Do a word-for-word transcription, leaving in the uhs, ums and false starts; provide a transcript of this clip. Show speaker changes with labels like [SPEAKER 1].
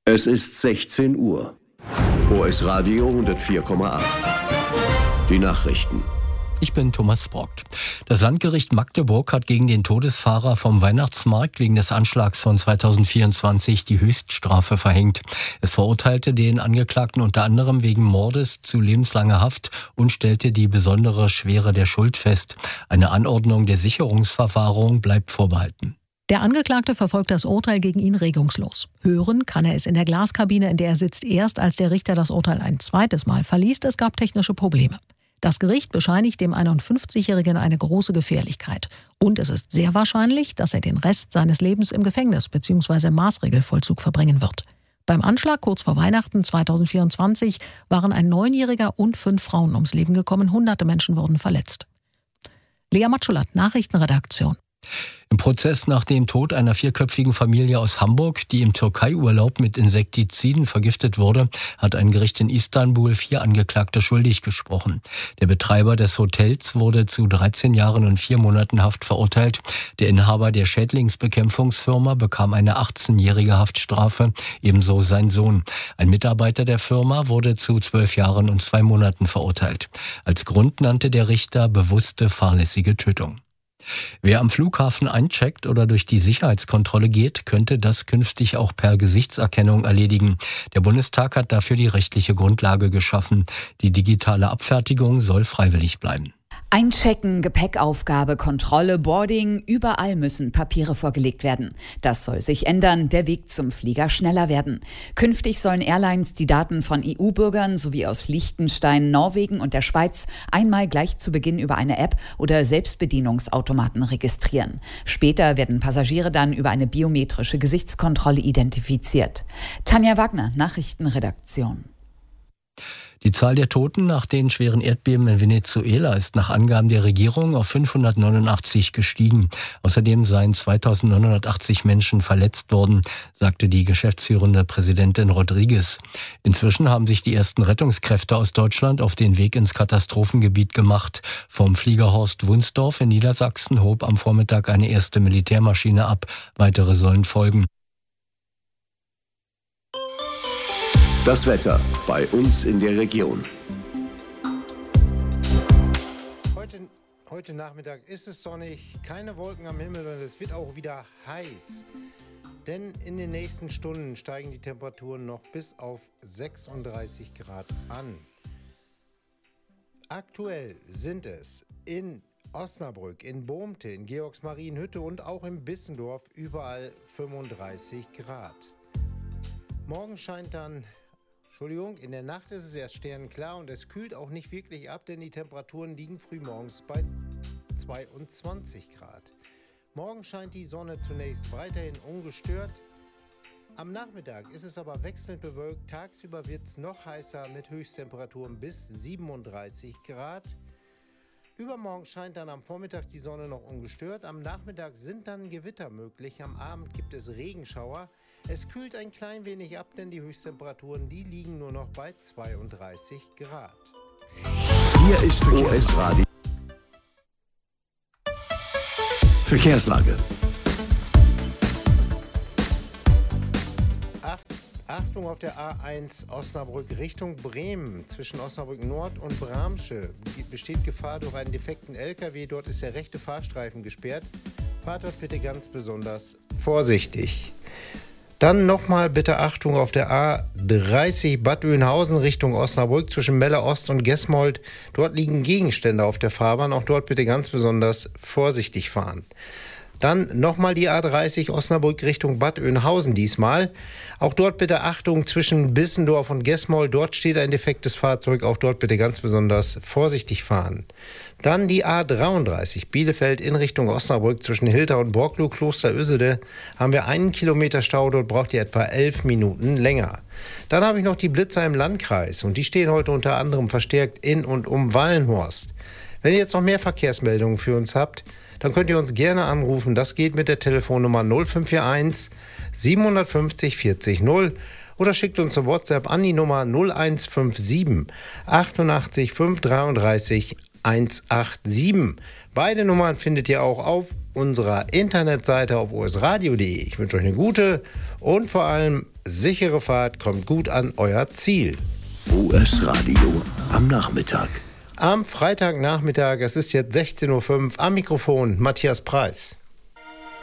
[SPEAKER 1] Es ist sechzehn Uhr. O S Radio hundertvier Komma acht. Die Nachrichten.
[SPEAKER 2] Ich bin Thomas Brockt. Das Landgericht Magdeburg hat gegen den Todesfahrer vom Weihnachtsmarkt wegen des Anschlags von zweitausendvierundzwanzig die Höchststrafe verhängt. Es verurteilte den Angeklagten unter anderem wegen Mordes zu lebenslanger Haft und stellte die besondere Schwere der Schuld fest. Eine Anordnung der Sicherungsverwahrung bleibt vorbehalten.
[SPEAKER 3] Der Angeklagte verfolgt das Urteil gegen ihn regungslos. Hören kann er es in der Glaskabine, in der er sitzt, erst als der Richter das Urteil ein zweites Mal verliest. Es gab technische Probleme. Das Gericht bescheinigt dem einundfünfzigjährigen eine große Gefährlichkeit. Und es ist sehr wahrscheinlich, dass er den Rest seines Lebens im Gefängnis bzw. im Maßregelvollzug verbringen wird. Beim Anschlag kurz vor Weihnachten zweitausendvierundzwanzig waren ein Neunjähriger und fünf Frauen ums Leben gekommen. Hunderte Menschen wurden verletzt. Lea Matschulat, Nachrichtenredaktion.
[SPEAKER 2] Im Prozess nach dem Tod einer vierköpfigen Familie aus Hamburg, die im Türkei-Urlaub mit Insektiziden vergiftet wurde, hat ein Gericht in Istanbul vier Angeklagte schuldig gesprochen. Der Betreiber des Hotels wurde zu dreizehn Jahren und vier Monaten Haft verurteilt. Der Inhaber der Schädlingsbekämpfungsfirma bekam eine achtzehnjährige Haftstrafe, ebenso sein Sohn. Ein Mitarbeiter der Firma wurde zu zwölf Jahren und zwei Monaten verurteilt. Als Grund nannte der Richter bewusste fahrlässige Tötung. Wer am Flughafen eincheckt oder durch die Sicherheitskontrolle geht, könnte das künftig auch per Gesichtserkennung erledigen. Der Bundestag hat dafür die rechtliche Grundlage geschaffen. Die digitale Abfertigung soll freiwillig bleiben.
[SPEAKER 4] Einchecken, Gepäckaufgabe, Kontrolle, Boarding, überall müssen Papiere vorgelegt werden. Das soll sich ändern, der Weg zum Flieger schneller werden. Künftig sollen Airlines die Daten von E U-Bürgern sowie aus Liechtenstein, Norwegen und der Schweiz einmal gleich zu Beginn über eine App oder Selbstbedienungsautomaten registrieren. Später werden Passagiere dann über eine biometrische Gesichtskontrolle identifiziert. Tanja Wagner, Nachrichtenredaktion.
[SPEAKER 2] Die Zahl der Toten nach den schweren Erdbeben in Venezuela ist nach Angaben der Regierung auf fünfhundertneunundachtzig gestiegen. Außerdem seien zweitausendneunhundertachtzig Menschen verletzt worden, sagte die geschäftsführende Präsidentin Rodriguez. Inzwischen haben sich die ersten Rettungskräfte aus Deutschland auf den Weg ins Katastrophengebiet gemacht. Vom Flieger Horst Wunsdorf in Niedersachsen hob am Vormittag eine erste Militärmaschine ab. Weitere sollen folgen.
[SPEAKER 1] Das Wetter bei uns in der Region.
[SPEAKER 5] Heute, heute Nachmittag ist es sonnig, keine Wolken am Himmel und es wird auch wieder heiß. Denn in den nächsten Stunden steigen die Temperaturen noch bis auf sechsunddreißig Grad an. Aktuell sind es in Osnabrück, in Bohmte, in Georgsmarienhütte und auch in Bissendorf überall fünfunddreißig Grad. Morgen scheint dann Entschuldigung, in der Nacht ist es erst sternenklar und es kühlt auch nicht wirklich ab, denn die Temperaturen liegen frühmorgens bei zweiundzwanzig Grad. Morgen scheint die Sonne zunächst weiterhin ungestört. Am Nachmittag ist es aber wechselnd bewölkt. Tagsüber wird es noch heißer mit Höchsttemperaturen bis siebenunddreißig Grad. Übermorgen scheint dann am Vormittag die Sonne noch ungestört. Am Nachmittag sind dann Gewitter möglich. Am Abend gibt es Regenschauer. Es kühlt ein klein wenig ab, denn die Höchsttemperaturen, die liegen nur noch bei zweiunddreißig Grad.
[SPEAKER 1] Hier ist O S Radio. Verkehrslage.
[SPEAKER 5] Achtung auf der A eins Osnabrück Richtung Bremen. Zwischen Osnabrück Nord und Bramsche besteht Gefahr durch einen defekten L K W. Dort ist der rechte Fahrstreifen gesperrt. Fahrt dort bitte ganz besonders vorsichtig. Dann nochmal bitte Achtung auf der A dreißig Bad Oeynhausen Richtung Osnabrück zwischen Melle Ost und Gesmold. Dort liegen Gegenstände auf der Fahrbahn. Auch dort bitte ganz besonders vorsichtig fahren. Dann nochmal die A dreißig Osnabrück Richtung Bad Oeynhausen diesmal. Auch dort bitte Achtung zwischen Bissendorf und Gesmold. Dort steht ein defektes Fahrzeug. Auch dort bitte ganz besonders vorsichtig fahren. Dann die A dreiunddreißig Bielefeld in Richtung Osnabrück zwischen Hilter und Borglow Kloster Ösede. Haben wir einen Kilometer Stau. Dort braucht ihr etwa elf Minuten länger. Dann habe ich noch die Blitzer im Landkreis. Und die stehen heute unter anderem verstärkt in und um Wallenhorst. Wenn ihr jetzt noch mehr Verkehrsmeldungen für uns habt, dann könnt ihr uns gerne anrufen. Das geht mit der Telefonnummer null fünf vier eins siebenhundertfünfzig vierzig null oder schickt uns eine WhatsApp an die Nummer null eins fünf sieben achtundachtzig fünfhundertdreiunddreißig hundertsiebenundachtzig. Beide Nummern findet ihr auch auf unserer Internetseite auf o s radio punkt d e. Ich wünsche euch eine gute und vor allem sichere Fahrt, kommt gut an euer Ziel.
[SPEAKER 1] O S Radio am Nachmittag.
[SPEAKER 5] Am Freitagnachmittag, es ist jetzt sechzehn Uhr fünf, am Mikrofon Matthias Preis.